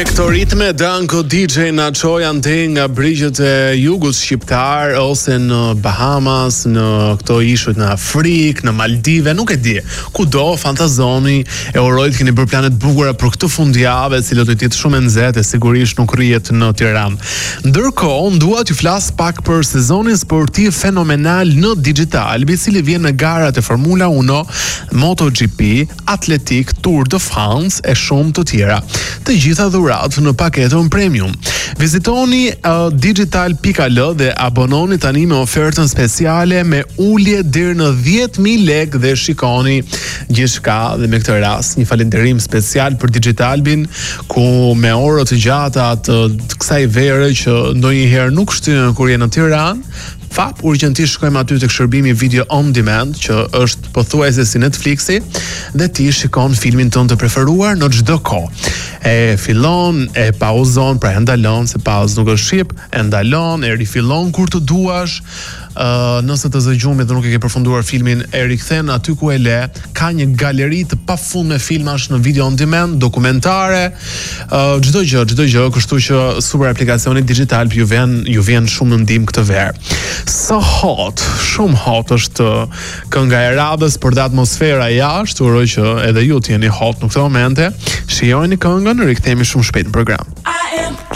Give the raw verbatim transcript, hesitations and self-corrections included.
Me këto ritme, Danko D J na çoi ante nga brigjet e jugut shqiptar ose në Bahamas, në këto ishujt në Afrikë, në Maldive, nuk e di. Kudo fantazoni, e uroj të keni bërë plane të bukura për këtë fundjavë, e cila do të jetë shumë e nxehtë, sigurisht nuk rrihet në Tiranë. Ndërkohë, dua t'ju flas pak për sezonin sportiv fenomenal në digital, i cili vjen me garat e Formula uno, MotoGP, atletik, Tour de France e shumë të tjera. Të gjitha dhuratë në paketën premium. Vizitoni uh, digital dot al dhe abononi tani me ofertën speciale me ulje deri në dhjetë mijë lekë dhe shikoni gjithçka, dhe me këtë rast një falënderim special për Digitalbin, ku me orë të gjata të, të kësaj vere që ndonjëherë nuk shtyhen kur je në Tiranë, fap urgjentisht shkojmë aty tek shërbimi video on demand, që është pothuajse si Netflixi, dhe ti shikon filmin tënd të preferuar në çdo kohë. E fillon, e pauzon, pra e ndalon, se pauzë nuk është shqip, e ndalon, e rifillon kur të duash. Uh, nëse të zëgjumit dhe nuk e ke përfunduar filmin, e rikthen aty ku e le. Ka një galeri të pafundme filmash në video on demand, dokumentare, uh, çdo gjë, çdo gjë, kështu që super aplikacioni digital ju vjen ju vjen shumë në ndihmë këtë verë. So hot, shumë hot është kënga e radhës, por dhe atmosfera jashtë, uroj që edhe ju të jeni hot në këtë momente. Shijojeni këngën, rikthehemi shumë shpejt në program.